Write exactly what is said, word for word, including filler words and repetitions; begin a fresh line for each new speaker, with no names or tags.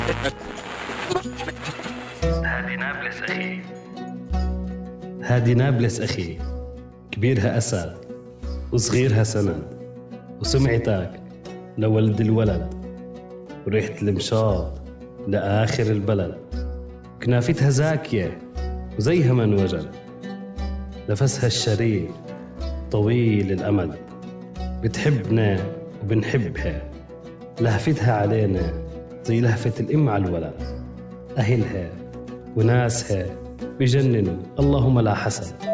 هادي نابلس أخي،
هادي نابلس أخي، كبيرها أسد وصغيرها سند، وسمعتك لولد الولد، وريحة المشاط لآخر البلد، كنافتها زاكية وزيها من وجد، نفسها الشريف طويل الأمد، بتحبنا وبنحبها، لهفتها علينا زي لهفة الأم على الولد، أهلها وناسها بجننوا اللهم لا حسد.